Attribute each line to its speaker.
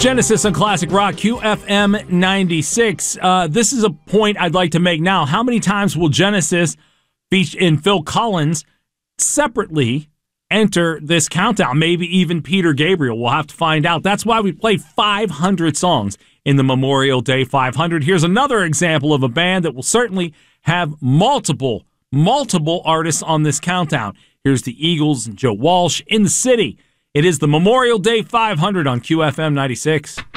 Speaker 1: Genesis on Classic Rock, QFM 96. This is a point I'd like to make now. How many times will Genesis and Phil Collins separately enter this countdown? Maybe even Peter Gabriel. We'll have to find out. That's why we played 500 songs in the Memorial Day 500. Here's another example of a band that will certainly have multiple artists on this countdown. Here's the Eagles and Joe Walsh, In the City. It is the Memorial Day 500 on QFM 96.